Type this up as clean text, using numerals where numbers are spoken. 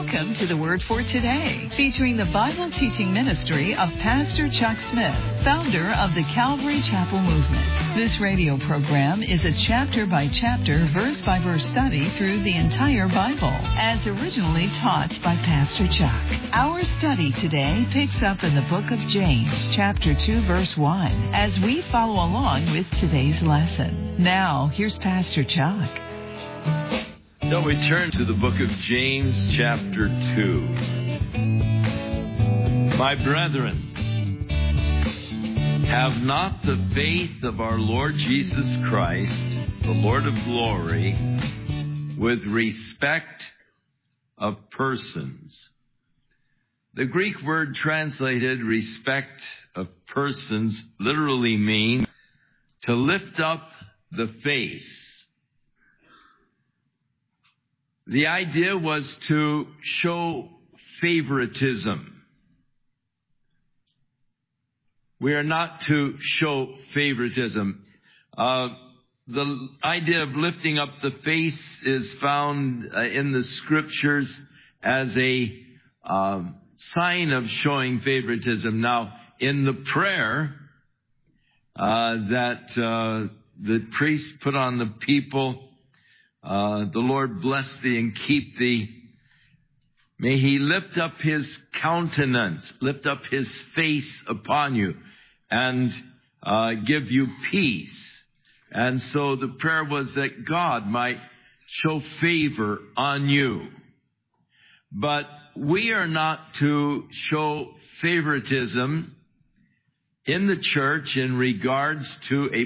Welcome to the Word for Today, featuring the Bible teaching ministry of Pastor Chuck Smith, founder of the Calvary Chapel Movement. This radio program is a chapter-by-chapter, verse-by-verse study through the entire Bible, as originally taught by Pastor Chuck. Our study today picks up in the book of James, chapter 2, verse 1, as we follow along with today's lesson. Now, here's Pastor Chuck. So we turn to the book of James, chapter 2. My brethren, have not the faith of our Lord Jesus Christ, the Lord of glory, with respect of persons. The Greek word translated respect of persons literally means to lift up the face. The idea was to show favoritism. We are not to show favoritism. The idea of lifting up the face is found in the Scriptures as a sign of showing favoritism. Now, in the prayer that the priest put on the people, the Lord bless thee and keep thee. May he lift up his countenance, lift up his face upon you, and give you peace. And so the prayer was that God might show favor on you. But we are not to show favoritism in the church in regards to a